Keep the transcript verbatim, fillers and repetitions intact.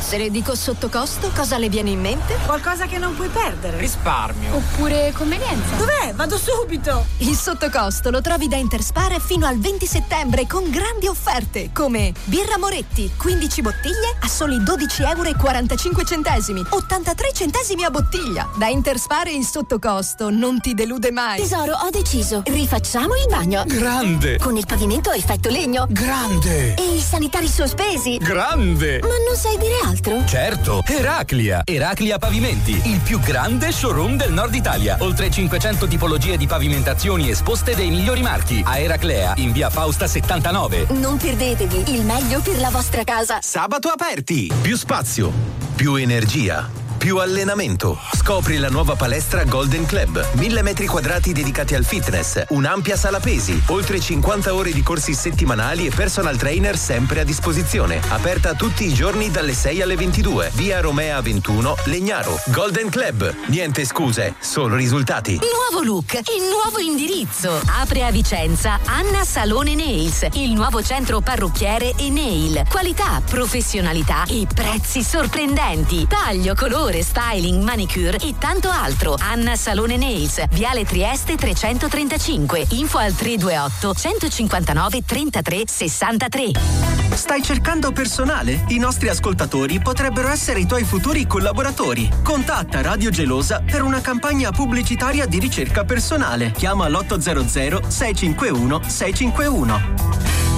Se dico sotto costo, cosa le viene in mente? Qualcosa che non puoi perdere. Risparmio. Oppure convenienza. Dov'è? Vado subito! Il sotto costo lo trovi da Interspar fino al venti settembre con grandi offerte come birra Moretti, quindici bottiglie a soli dodici euro e quarantacinque centesimi, ottantatré centesimi a bottiglia. Da Interspar il sotto costo non ti delude mai. Tesoro, ho deciso. Rifacciamo il bagno. Grande! Con il pavimento a effetto legno. Grande! E i sanitari sospesi. Grande! Ma non sai dire altro? Certo! Eraclia! Eraclia Pavimenti, il più grande showroom del nord Italia. Oltre cinquecento tipologie di pavimentazioni esposte dei migliori marchi. A Eraclea, in via Fausta settantanove. Non perdetevi il meglio per la vostra casa. Sabato aperti! Più spazio, più energia, più allenamento. Scopri la nuova palestra Golden Club. Mille metri quadrati dedicati al fitness, un'ampia sala pesi, oltre cinquanta ore di corsi settimanali e personal trainer sempre a disposizione. Aperta tutti i giorni dalle sei alle ventidue. Via Romea ventuno, Legnaro. Golden Club. Niente scuse, solo risultati. Nuovo look e nuovo indirizzo. Apre a Vicenza Anna Salone Nails, il nuovo centro parrucchiere e nail. Qualità, professionalità e prezzi sorprendenti. Taglio, colore, styling, manicure e tanto altro. Anna Salone Nails, Viale Trieste trecentotrentacinque. Info al tre due otto centocinquantanove trentatré sessantatré. Stai cercando personale? I nostri ascoltatori potrebbero essere i tuoi futuri collaboratori. Contatta Radio Gelosa per una campagna pubblicitaria di ricerca personale. Chiama l'otto zero zero sei cinque uno sei cinque uno.